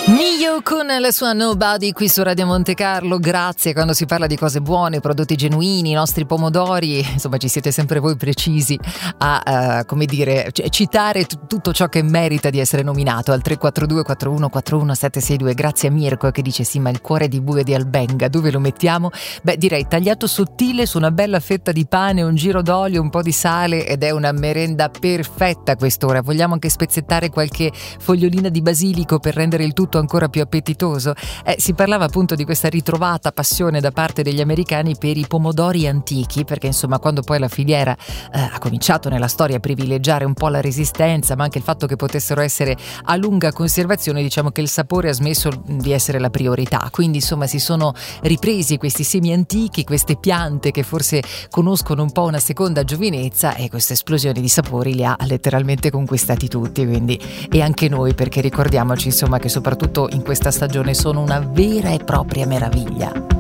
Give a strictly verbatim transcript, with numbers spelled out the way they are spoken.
Nio con la sua Nobody qui su Radio Monte Carlo. Grazie. Quando si parla di cose buone, prodotti genuini, i nostri pomodori, insomma ci siete sempre voi precisi a uh, come dire c- citare t- tutto ciò che merita di essere nominato al tre quattro due quattro uno quattro uno sette sei due. Grazie a Mirko che dice sì, ma il cuore di bue di Albenga dove lo mettiamo? Beh, direi tagliato sottile su una bella fetta di pane, un giro d'olio, un po' di sale ed è una merenda perfetta a quest'ora. Vogliamo anche spezzettare qualche fogliolina di basilico per rendere il tutto ancora più appetitoso. Eh, si parlava appunto di questa ritrovata passione da parte degli americani per i pomodori antichi, perché insomma quando poi la filiera eh, ha cominciato nella storia a privilegiare un po' la resistenza, ma anche il fatto che potessero essere a lunga conservazione, diciamo che il sapore ha smesso di essere la priorità. Quindi insomma si sono ripresi questi semi antichi, queste piante che forse conoscono un po' una seconda giovinezza, e queste esplosioni di sapori li ha letteralmente conquistati tutti, quindi e anche noi, perché ricordiamoci insomma che soprattutto in questa stagione sono una vera e propria meraviglia.